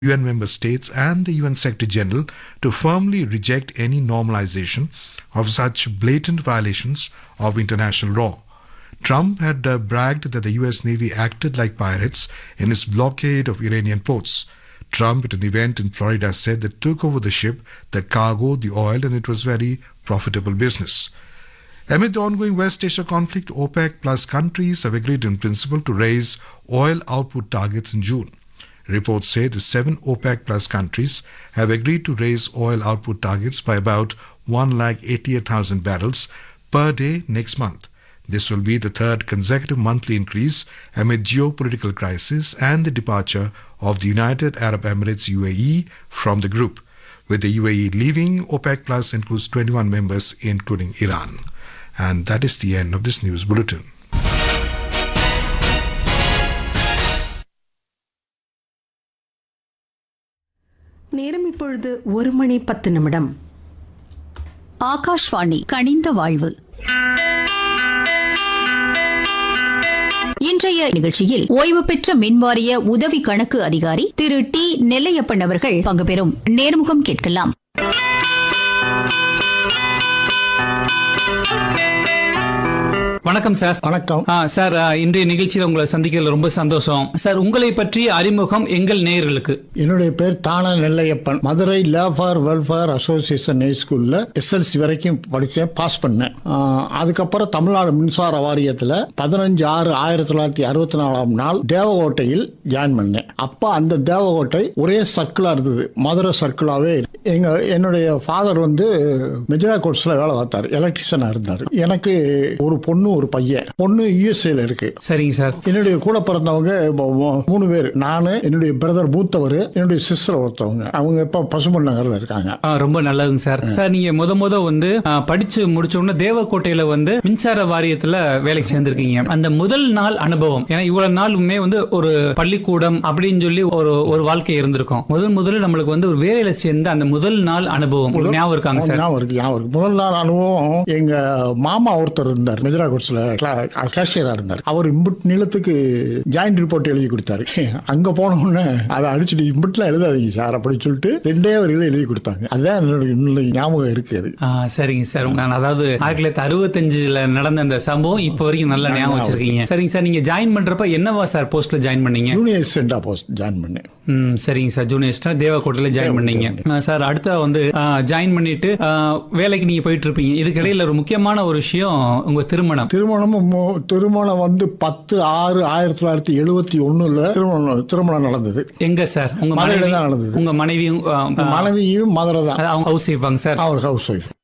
UN member states and the UN Secretary General to firmly reject any normalization of such blatant violations of international law. Trump had bragged that the US Navy acted like pirates in its blockade of Iranian ports. Trump, at an event in Florida, said they took over the ship, the cargo, the oil, and it was very profitable business. Amid the ongoing West Asia conflict, OPEC plus countries have agreed in principle to raise oil output targets in June. Reports say the 7 OPEC plus countries have agreed to raise oil output targets by about 188,000 barrels per day next month. This will be the third consecutive monthly increase amid geopolitical crisis and the departure of the United Arab Emirates UAE from the group. With the UAE leaving, OPEC Plus includes 21 members including Iran. And that is the end of this news bulletin. நேரம் இப்பொழுது 1:10. ஆகாஷ்வாணி கனிந்த வாழ்வு. இன்றைய நிகழ்ச்சியில் ஓய்வு பெற்ற மின்வாரிய உதவி கணக்கு அதிகாரி திரு டி நெல்லையப்பன் அவர்கள் பங்கு பெறும் நேர்முகம் கேட்கலாம். வணக்கம் சார். வணக்கம் சார். இன்றைய நிகழ்ச்சியில் உங்களை சந்திக்கிறதுல ரொம்ப சந்தோஷம் சார். உங்களை பற்றிய அறிமுகம் எங்கள் நேயர்களுக்கு. என்னுடைய பேர் தான நெல்லையப்பன். மதுரை லா ஃபார் வெல்ஃபேர் அசோசியேஷன் ஹை ஸ்கூல்ல SLC வரைக்கும் படிச்சேன், பாஸ் பண்ணேன். அதுக்கப்புறம் தமிழ்நாடு மின்சார வாரியத்தில் 15/6/1964 தேவகோட்டையில் ஜாயின் பண்ணேன். அப்ப அந்த தேவகோட்டை ஒரே சர்க்கிளா இருந்தது, மதுரை சர்க்கிளாவே. என்னுடைய ஃபாதர் மெஜிரா கோட்ஸ்ல வேலை பார்த்தாரு, எலக்ட்ரிஷியனா இருந்தாரு. எனக்கு ஒரு பொண்ணு ஒரு பையன். பொண்ணு USA இருக்கு. சரிங்க சார். என்னுடைய கூட பிறந்தவங்க 3 பேர். நானு, என்னுடைய பிரதர் மூத்தவர், என்னுடைய சிஸ்டர் ஒருத்தவங்க. அவங்க இப்ப பசுமன் நகர்ல இருக்காங்க. ரொம்ப நல்லதுங்க சார். சார், நீங்க முத படிச்சு முடிச்ச உடனே தேவக்கோட்டையில மின்சார வாரியத்துல வேலைக்கு சேர்ந்திருக்கீங்க. அந்த முதல் நாள் அனுபவம், ஏன்னா இவ்வளவு நாளுமே ஒரு பள்ளிக்கூடம் அப்படின்னு சொல்லி ஒரு வாழ்க்கை இருந்திருக்கும். முதல்ல நம்மளுக்கு ஒரு வேலையில சேர்ந்த அந்த முதல் நாள் அனுபவம் ஞாபகம் இருக்காங்க சார்? ஞாபகம். முதல் நாள் அனுபவம், எங்க மாமா ஒருத்தர் இருந்தார், மெஜிரா கேஷியரா இருந்தார். அவர் இம்புட் நிலத்துக்கு ஜாயிண்ட் ரிப்போர்ட் எழுதி கொடுத்தாரு. அங்க போன உடனே அதை அடிச்சுட்டு இம்புட்லாம் எழுதாதீங்க சார் அப்படின்னு சொல்லிட்டு 2 வரையில எழுதி கொடுத்தாங்க. அதுதான் என்னோட ஞாபகம் இருக்கு. அது சரிங்க சார். அதாவது 1965 நடந்த அந்த சம்பவம் இப்ப வரைக்கும் நல்லா ஞாபகம் வச்சிருக்கீங்க. சரிங்க சார். நீங்க ஜாயின் பண்றப்ப என்னவா சார் போஸ்ட்ல ஜாயின் பண்ணீங்க? ஜூனியர் அசிஸ்டன்டா போஸ்ட் ஜாயின் பண்ணேன். சரிங்க சார். ஜூனியர் அசிஸ்டன்ட் தேவக்கோட்டையில ஜாயின் பண்ணீங்க சார். அடுத்த ஜாயின் பண்ணிட்டு வேலைக்கு நீங்க போயிட்டு இருப்பீங்க. இதுக்கு இடையில ஒரு முக்கியமான ஒரு விஷயம், உங்க திருமணம் 10/6/1971 திருமணம் நடந்தது. எங்க சார்? உங்க மனைவியும் மதுரை தான். அவங்க ஹவுஸ் ஒய்ஃபாங்க சார்? அவர் ஹவுஸ் ஒய்ஃப்.